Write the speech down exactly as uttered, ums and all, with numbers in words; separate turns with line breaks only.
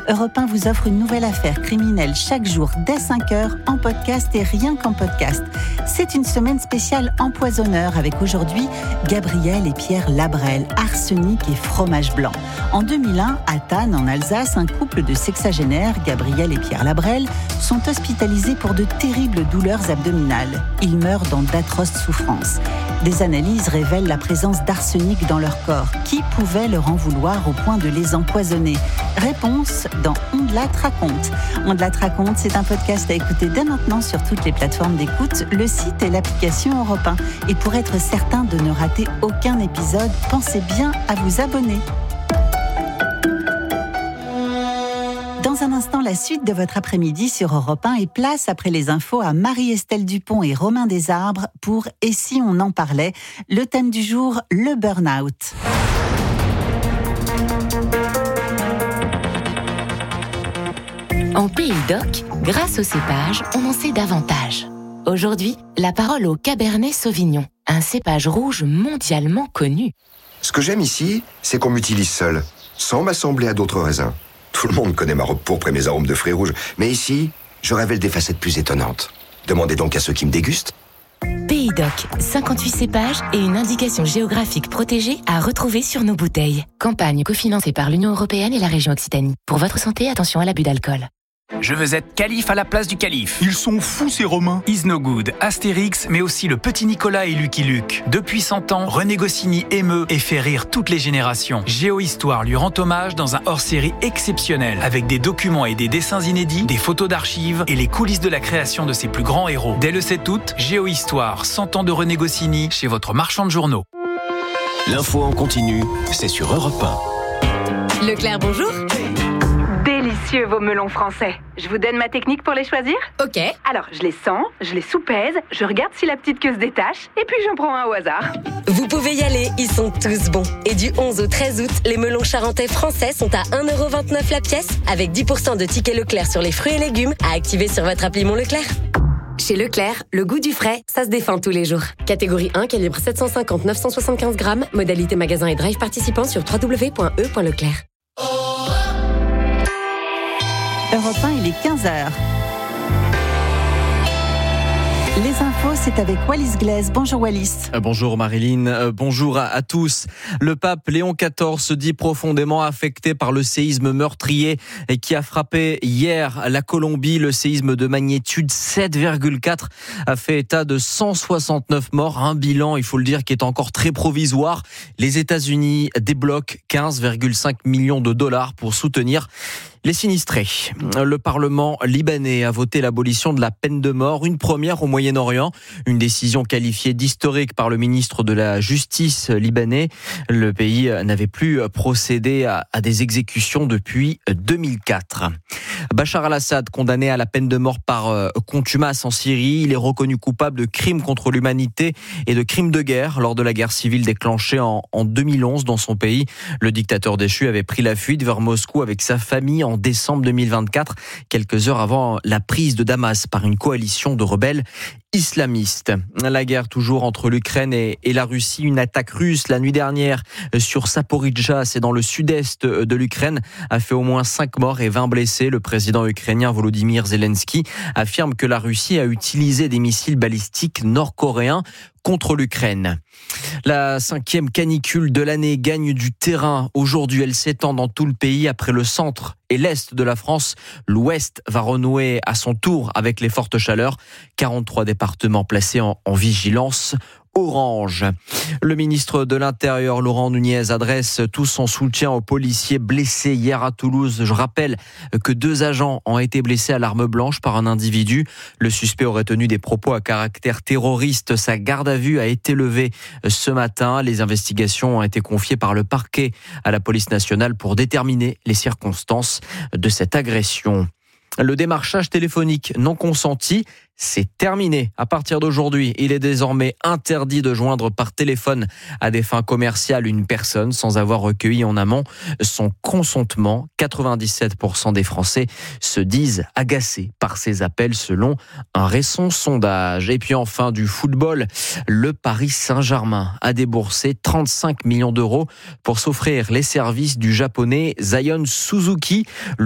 Europe un vous offre une nouvelle affaire criminelle chaque jour dès cinq heures en podcast et rien qu'en podcast. C'est une semaine spéciale empoisonneur avec aujourd'hui Gabriel et Pierre Labrelle, arsenic et fromage blanc. En deux mille un, à Thann, en Alsace, un couple de sexagénaires, Gabriel et Pierre Labrelle, sont hospitalisés pour de terribles douleurs abdominales. Ils meurent dans d'atroces souffrances. Des analyses révèlent la présence d'arsenic dans leur corps. Qui pouvait leur en vouloir au point de les empoisonner ? Réponse dans On de la raconte. On de la raconte, c'est un podcast à écouter dès maintenant sur toutes les plateformes d'écoute, le site et l'application Europe un. Et pour être certain de ne rater aucun épisode, pensez bien à vous abonner. Dans un instant, la suite de votre après-midi sur Europe un et place après les infos à Marie-Estelle Dupont et Romain Desarbres pour « Et si on en parlait ?» Le thème du jour, le burn-out.
En Pays d'Oc, grâce au cépage, on en sait davantage. Aujourd'hui, la parole au Cabernet Sauvignon, un cépage rouge mondialement connu.
Ce que j'aime ici, c'est qu'on m'utilise seul, sans m'assembler à d'autres raisins. Tout le monde connaît ma robe pourpre et mes arômes de fruits rouges, mais ici, je révèle des facettes plus étonnantes. Demandez donc à ceux qui me dégustent.
Pays d'Oc, cinquante-huit cépages et une indication géographique protégée à retrouver sur nos bouteilles. Campagne cofinancée par l'Union européenne et la région Occitanie. Pour votre santé, attention à l'abus d'alcool.
Je veux être calife à la place du calife.
Ils sont fous ces Romains.
Is No Good, Astérix, mais aussi le petit Nicolas et Lucky Luke. Depuis cent ans, René Goscinny émeut et fait rire toutes les générations. Géohistoire lui rend hommage dans un hors-série exceptionnel, avec des documents et des dessins inédits, des photos d'archives et les coulisses de la création de ses plus grands héros. Dès le sept août, Géohistoire, cent ans de René Goscinny, chez votre marchand de journaux.
L'info en continu, c'est sur Europe un.
Leclerc, bonjour.
Délicieux vos melons français. Je vous donne ma technique pour les choisir ?
Ok.
Alors, je les sens, je les soupèse, je regarde si la petite queue se détache, et puis j'en prends un au hasard.
Vous pouvez y aller, ils sont tous bons. Et du onze au treize août, les melons charentais français sont à un euro vingt-neuf la pièce, avec dix pour cent de tickets Leclerc sur les fruits et légumes à activer sur votre appli Mon Leclerc. Chez Leclerc, le goût du frais, ça se défend tous les jours. Catégorie un, calibre sept cent cinquante à neuf cent soixante-quinze grammes, modalité magasin et drive participant sur w w w point e point leclerc.
Europe un, il est quinze heures. Les infos, c'est avec Wallis Glaise. Bonjour Wallis.
Euh, bonjour Marilyn, euh, bonjour à, à tous. Le pape Léon quatorze se dit profondément affecté par le séisme meurtrier et qui a frappé hier la Colombie. Le séisme de magnitude sept virgule quatre a fait état de cent soixante-neuf morts. Un bilan, il faut le dire, qui est encore très provisoire. Les États-Unis débloquent quinze virgule cinq millions de dollars pour soutenir les sinistrés. Le Parlement libanais a voté l'abolition de la peine de mort, une première au Moyen-Orient, une décision qualifiée d'historique par le ministre de la Justice libanais. Le pays n'avait plus procédé à, à des exécutions depuis deux mille quatre. Bachar al-Assad, condamné à la peine de mort par euh, contumace en Syrie, il est reconnu coupable de crimes contre l'humanité et de crimes de guerre lors de la guerre civile déclenchée en, en deux mille onze dans son pays. Le dictateur déchu avait pris la fuite vers Moscou avec sa famille en décembre deux mille vingt-quatre, quelques heures avant la prise de Damas par une coalition de rebelles islamistes. La guerre toujours entre l'Ukraine et, et la Russie, une attaque russe la nuit dernière sur Zaporijjia, c'est dans le sud-est de l'Ukraine, a fait au moins cinq morts et vingt blessés. Le président ukrainien Volodymyr Zelensky affirme que la Russie a utilisé des missiles balistiques nord-coréens contre l'Ukraine. La cinquième canicule de l'année gagne du terrain. Aujourd'hui, elle s'étend dans tout le pays. Après le centre et l'est de la France, l'ouest va renouer à son tour avec les fortes chaleurs. quarante-trois départements placés en, en vigilance orange. Le ministre de l'Intérieur, Laurent Nunez, adresse tout son soutien aux policiers blessés hier à Toulouse. Je rappelle que deux agents ont été blessés à l'arme blanche par un individu. Le suspect aurait tenu des propos à caractère terroriste. Sa garde à vue a été levée ce matin. Les investigations ont été confiées par le parquet à la police nationale pour déterminer les circonstances de cette agression. Le démarchage téléphonique non consenti, c'est terminé. À partir d'aujourd'hui, il est désormais interdit de joindre par téléphone à des fins commerciales une personne sans avoir recueilli en amont son consentement. quatre-vingt-dix-sept pour cent des Français se disent agacés par ces appels selon un récent sondage. Et puis enfin du football, le Paris Saint-Germain a déboursé trente-cinq millions d'euros pour s'offrir les services du japonais Zion Suzuki.